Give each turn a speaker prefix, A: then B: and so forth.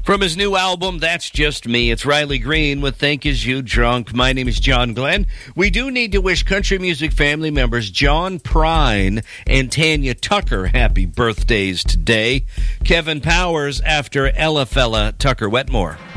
A: From his new album, That's Just Me, it's Riley Green with Think Is You Drunk. My name is John Glenn. We do need to wish country music family members John Prine and Tanya Tucker happy birthdays today. Kevin Powers after Ella Fella Tucker Wetmore.